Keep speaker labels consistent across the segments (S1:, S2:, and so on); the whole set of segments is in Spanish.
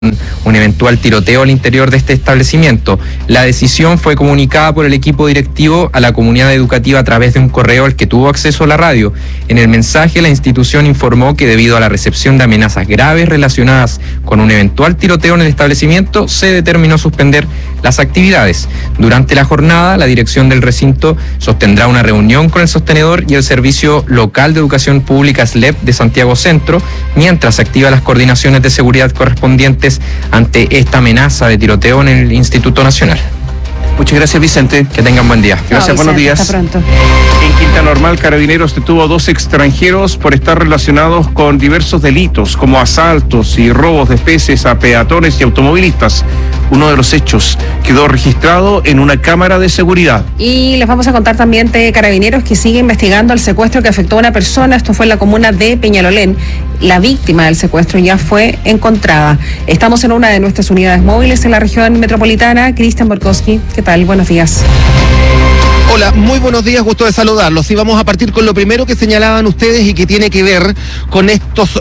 S1: un eventual tiroteo al interior de este establecimiento. La decisión fue comunicada por el equipo directivo a la comunidad educativa a través de un correo al que tuvo acceso a la radio. En el mensaje, la institución informó que debido a la recepción de amenazas graves relacionadas con un eventual tiroteo en el establecimiento, se determinó suspender las actividades. Durante la jornada, la dirección del recinto sostendrá una reunión con el sostenedor y el Servicio Local de Educación Pública SLEP de Santiago Centro, mientras se activan las coordinaciones de seguridad correspondientes ante esta amenaza de tiroteo en el Instituto Nacional.
S2: Muchas gracias, Vicente.
S1: Que tengan buen día.
S2: Gracias, buenos días.
S3: Hasta pronto.
S2: En Quinta Normal, Carabineros detuvo a 2 extranjeros por estar relacionados con diversos delitos, como asaltos y robos de especies a peatones y automovilistas. Uno de los hechos quedó registrado en una cámara de seguridad.
S3: Y les vamos a contar también de Carabineros que sigue investigando el secuestro que afectó a una persona. Esto fue en la comuna de Peñalolén. La víctima del secuestro ya fue encontrada. Estamos en una de nuestras unidades móviles en la región metropolitana. Cristian Borkowski, ¿qué tal? Buenos días.
S4: Hola, muy buenos días, gusto de saludarlos. Y vamos a partir con lo primero que señalaban ustedes y que tiene que ver con estos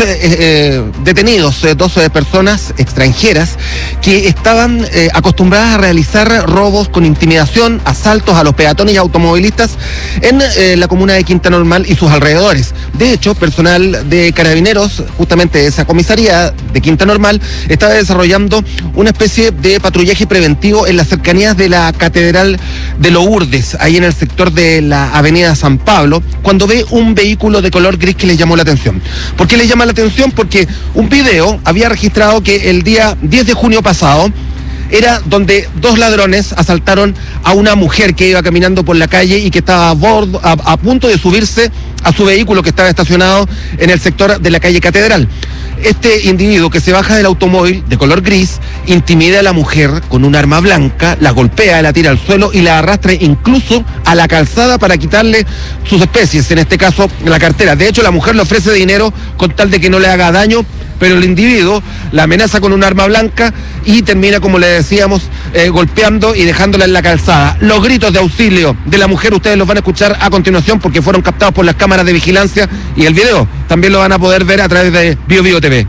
S4: 12 detenidos, 12 personas extranjeras que estaban acostumbradas a realizar robos con intimidación, asaltos a los peatones y automovilistas en la comuna de Quinta Normal y sus alrededores. De hecho, personal de Carabineros, justamente de esa comisaría de Quinta Normal, estaba desarrollando una especie de patrullaje preventivo en las cercanías de la Catedral de Lourdes, ahí en el sector de la avenida San Pablo, cuando ve un vehículo de color gris que les llamó la atención. ¿Por qué les llama la atención? Porque un video había registrado que el día 10 de junio pasado era donde 2 ladrones asaltaron a una mujer que iba caminando por la calle y que estaba a punto de subirse a su vehículo que estaba estacionado en el sector de la calle Catedral. Este individuo que se baja del automóvil de color gris intimida a la mujer con un arma blanca, la golpea, la tira al suelo y la arrastra incluso a la calzada para quitarle sus especies, en este caso la cartera. De hecho, la mujer le ofrece dinero con tal de que no le haga daño, pero el individuo la amenaza con un arma blanca y termina, como le decíamos, golpeando y dejándola en la calzada. Los gritos de auxilio de la mujer ustedes los van a escuchar a continuación porque fueron captados por las cámaras de vigilancia y el video también lo van a poder ver a través de BioBio TV.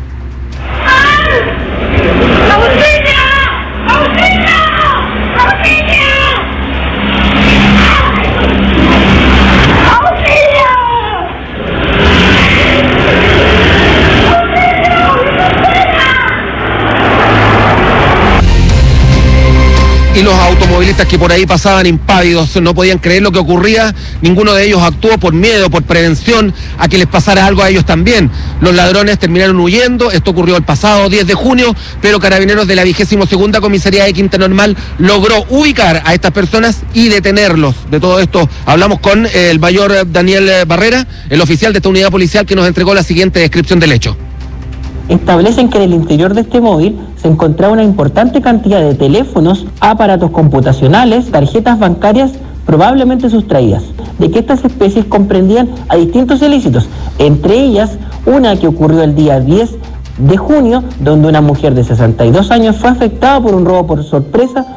S4: Y los automovilistas que por ahí pasaban impávidos no podían creer lo que ocurría. Ninguno de ellos actuó por miedo, por prevención a que les pasara algo a ellos también. Los ladrones terminaron huyendo. Esto ocurrió el pasado 10 de junio, pero Carabineros de la 22ª Comisaría de Quinta Normal logró ubicar a estas personas y detenerlos. De todo esto hablamos con el mayor Daniel Barrera, el oficial de esta unidad policial, que nos entregó la siguiente descripción del hecho.
S5: Establecen que en el interior de este móvil se encontraba una importante cantidad de teléfonos, aparatos computacionales, tarjetas bancarias probablemente sustraídas, de que estas especies comprendían a distintos ilícitos, entre ellas una que ocurrió el día 10 de junio, donde una mujer de 62 años fue afectada por un robo por sorpresa.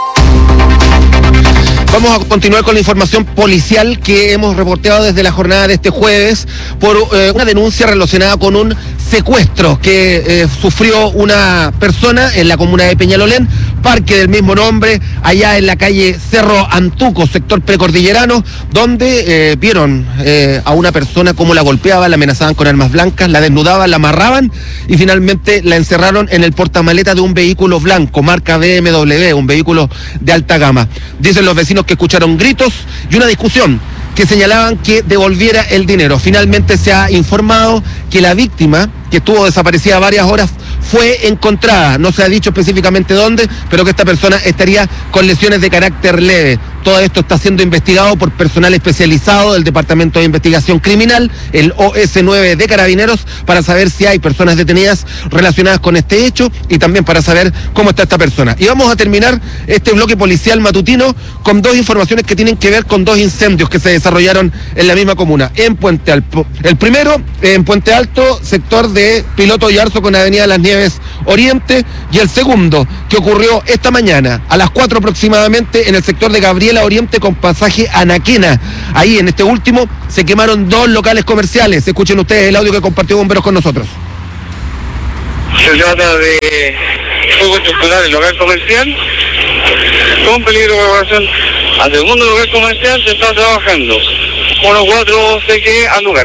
S4: Vamos a continuar con la información policial que hemos reporteado desde la jornada de este jueves por una denuncia relacionada con un secuestro que sufrió una persona en la comuna de Peñalolén, parque del mismo nombre, allá en la calle Cerro Antuco, sector precordillerano, donde vieron a una persona cómo la golpeaban, la amenazaban con armas blancas, la desnudaban, la amarraban y finalmente la encerraron en el portamaleta de un vehículo blanco, marca BMW, un vehículo de alta gama. Dicen los vecinos que escucharon gritos y una discusión que señalaban que devolviera el dinero. Finalmente se ha informado que la víctima, que estuvo desaparecida varias horas, fue encontrada. No se ha dicho específicamente dónde, pero que esta persona estaría con lesiones de carácter leve. Todo esto está siendo investigado por personal especializado del Departamento de Investigación Criminal, el OS9 de Carabineros, para saber si hay personas detenidas relacionadas con este hecho y también para saber cómo está esta persona. Y vamos a terminar este bloque policial matutino con 2 informaciones que tienen que ver con 2 incendios que se desarrollaron en la misma comuna, en Puente Alto. El primero, en Puente Alto, sector de Piloto y Arzo con Avenida Las Nieves Oriente, y el segundo, que ocurrió esta mañana, a las 4 aproximadamente, en el sector de Gabriela Oriente con pasaje Anaquena. Ahí, en este último, se quemaron 2 locales comerciales. Escuchen ustedes el audio que compartió Bomberos con nosotros.
S6: Se trata de fuego estructural en local comercial con peligro de evacuación al segundo local comercial. Se está trabajando 1-4 CGE al lugar.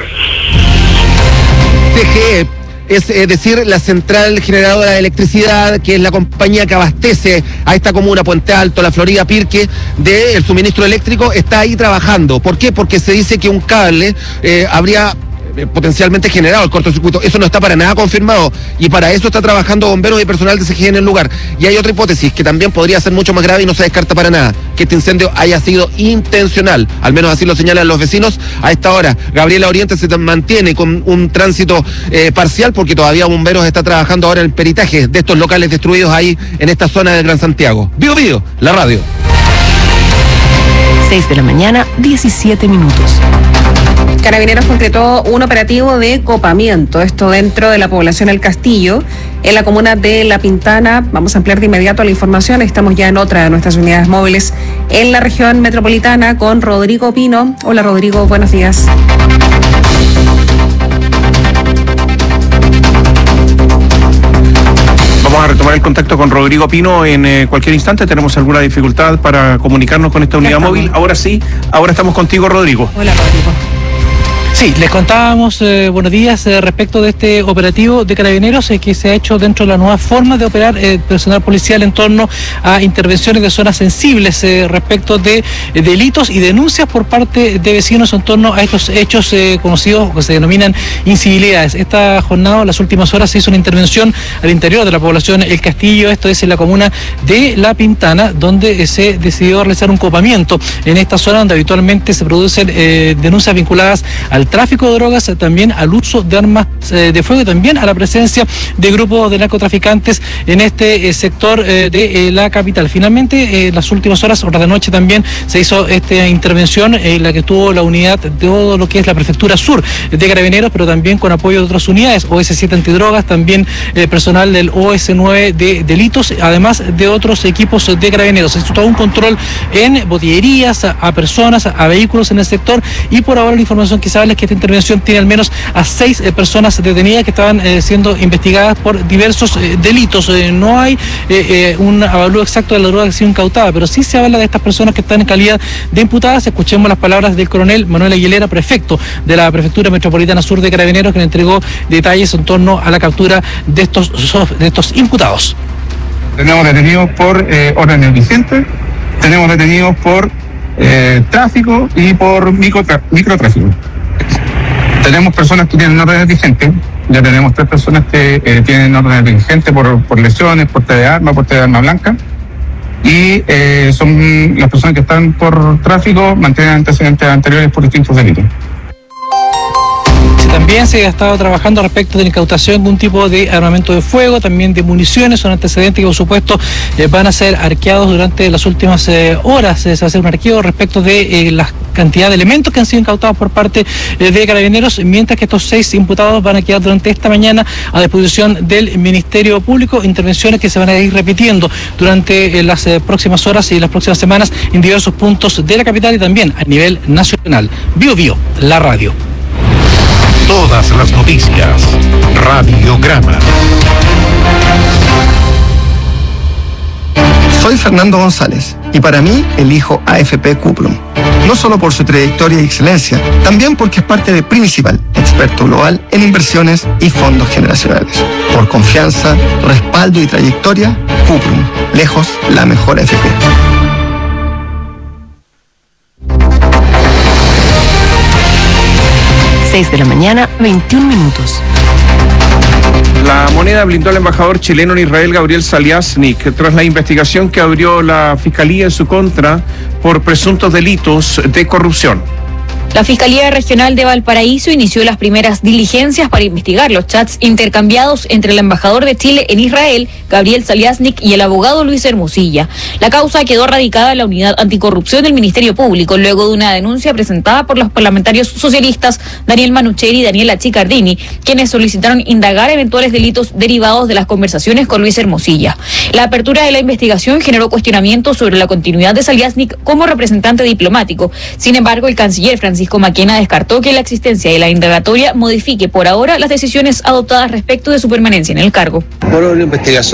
S4: CGE es decir, la central generadora de electricidad, que es la compañía que abastece a esta comuna, Puente Alto, La Florida, Pirque, del suministro eléctrico, está ahí trabajando. ¿Por qué? Porque se dice que un cable habría potencialmente generado el cortocircuito. Eso no está para nada confirmado, y para eso está trabajando bomberos y personal de CGE en el lugar. Y hay otra hipótesis que también podría ser mucho más grave y no se descarta para nada, que este incendio haya sido intencional, al menos así lo señalan los vecinos. A esta hora, Gabriela Oriente se mantiene con un tránsito parcial, porque todavía bomberos está trabajando ahora en el peritaje de estos locales destruidos ahí en esta zona del Gran Santiago. Bio, la radio.
S7: 6 de la mañana, 17 minutos.
S3: Carabineros concretó un operativo de copamiento, esto dentro de la población El Castillo, en la comuna de La Pintana. Vamos a ampliar de inmediato la información. Estamos ya en otra de nuestras unidades móviles en la región metropolitana con Rodrigo Pino. Hola Rodrigo, buenos días.
S2: Vamos a retomar el contacto con Rodrigo Pino en cualquier instante. Tenemos alguna dificultad para comunicarnos con esta unidad móvil. Ahora sí, ahora estamos contigo, Rodrigo.
S3: Hola, Rodrigo.
S8: Sí, les contábamos, buenos días, respecto de este operativo de Carabineros que se ha hecho dentro de la nueva forma de operar personal policial en torno a intervenciones de zonas sensibles respecto de delitos y denuncias por parte de vecinos en torno a estos hechos conocidos que se denominan incivilidades. Esta jornada, en las últimas horas, se hizo una intervención al interior de la población El Castillo, esto es en la comuna de La Pintana, donde se decidió realizar un copamiento en esta zona donde habitualmente se producen denuncias vinculadas al tráfico de drogas, también al uso de armas de fuego y también a la presencia de grupos de narcotraficantes en este sector de la capital. Finalmente, en las últimas horas de noche también se hizo esta intervención en la que tuvo la unidad de todo lo que es la Prefectura Sur de Carabineros, pero también con apoyo de otras unidades, OS7 Antidrogas, también personal del OS9 de Delitos, además de otros equipos de Carabineros. Se hizo todo un control en botillerías, a personas, a vehículos en el sector, y por ahora la información que se habla es que esta intervención tiene al menos a 6 personas detenidas que estaban siendo investigadas por diversos delitos. No hay un avalúo exacto de la droga que ha sido incautada, pero sí se habla de estas personas que están en calidad de imputadas. Escuchemos las palabras del coronel Manuel Aguilera, prefecto de la Prefectura Metropolitana Sur de Carabineros, que le entregó detalles en torno a la captura de estos imputados.
S9: Tenemos detenidos por órdenes vigentes, tenemos detenidos por tráfico y por microtráfico. Tenemos personas que tienen órdenes vigentes, ya tenemos 3 personas que tienen órdenes vigentes por lesiones, porte de arma blanca, y son las personas que están por tráfico, mantienen antecedentes anteriores por distintos delitos.
S8: También se ha estado trabajando respecto de la incautación de un tipo de armamento de fuego, también de municiones. Son antecedentes que, por supuesto, van a ser arqueados durante las últimas horas. Se va a hacer un arqueo respecto de la cantidad de elementos que han sido incautados por parte de Carabineros, mientras que estos 6 imputados van a quedar durante esta mañana a disposición del Ministerio Público. Intervenciones que se van a ir repitiendo durante las próximas horas y las próximas semanas en diversos puntos de la capital y también a nivel nacional. Bio, la radio.
S10: Todas las noticias. Radiograma.
S11: Soy Fernando González y para mí elijo AFP Cuprum. No solo por su trayectoria y excelencia, también porque es parte de Principal, experto global en inversiones y fondos generacionales. Por confianza, respaldo y trayectoria, Cuprum, lejos la mejor AFP.
S7: 6 de la mañana, 21 minutos.
S2: La moneda blindó al embajador chileno en Israel, Gabriel Saliasnik, tras la investigación que abrió la Fiscalía en su contra por presuntos delitos de corrupción.
S12: La Fiscalía Regional de Valparaíso inició las primeras diligencias para investigar los chats intercambiados entre el embajador de Chile en Israel, Gabriel Saliasnik, y el abogado Luis Hermosilla. La causa quedó radicada en la Unidad Anticorrupción del Ministerio Público, luego de una denuncia presentada por los parlamentarios socialistas Daniel Manucheri y Daniela Chicardini, quienes solicitaron indagar eventuales delitos derivados de las conversaciones con Luis Hermosilla. La apertura de la investigación generó cuestionamientos sobre la continuidad de Saliasnik como representante diplomático. Sin embargo, el canciller Francisco Francisco Maquena descartó que la existencia de la indagatoria modifique por ahora las decisiones adoptadas respecto de su permanencia en el cargo.
S13: Por una investigación